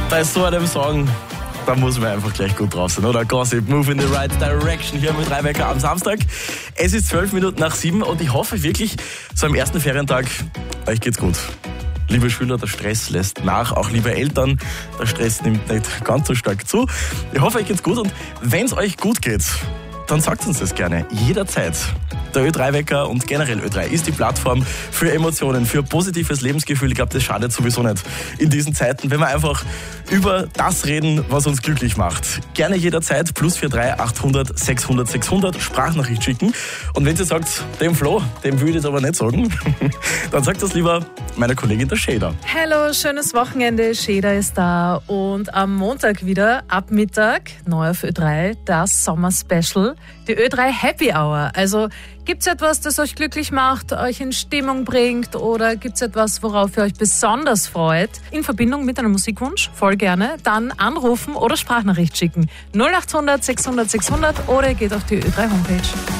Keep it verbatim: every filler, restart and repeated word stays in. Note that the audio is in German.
Bei so einem Song, da muss man einfach gleich gut drauf sein, oder? Gossip, Move in the Right Direction hier mit Rheinwecker am Samstag. Es ist zwölf Minuten nach sieben und ich hoffe wirklich, so am ersten Ferientag, euch geht's gut. Liebe Schüler, der Stress lässt nach, auch liebe Eltern, der Stress nimmt nicht ganz so stark zu. Ich hoffe, euch geht's gut und wenn es euch gut geht, dann sagt uns das gerne, jederzeit. Der Ö drei Wecker und generell Ö drei ist die Plattform für Emotionen, für positives Lebensgefühl. Ich glaube, das schadet sowieso nicht in diesen Zeiten, wenn wir einfach über das reden, was uns glücklich macht. Gerne jederzeit, plus vier drei achthundert sechshundert sechshundert, Sprachnachricht schicken. Und wenn ihr sagt, dem Flo, dem würde ich aber nicht sagen, dann sagt das lieber meiner Kollegin der Shader. Hallo, schönes Wochenende, Shader ist da. Und am Montag wieder, ab Mittag, neu auf Ö drei, das Sommer-Special, die Ö drei Happy Hour. Also gibt's etwas, das euch glücklich macht, euch in Stimmung bringt oder gibt's etwas, worauf ihr euch besonders freut? In Verbindung mit einem Musikwunsch, voll gerne, dann anrufen oder Sprachnachricht schicken. null achthundert sechshundert sechshundert oder ihr geht auf die Ö drei Homepage.